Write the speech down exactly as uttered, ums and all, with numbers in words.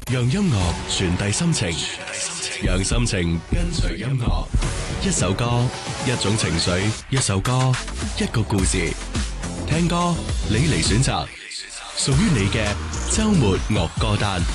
讓音樂傳遞心情，讓心情跟隨音樂。一首歌，一種情緒；一首歌，一個故事。聽歌，你嚟選擇，屬於你嘅周末樂歌單。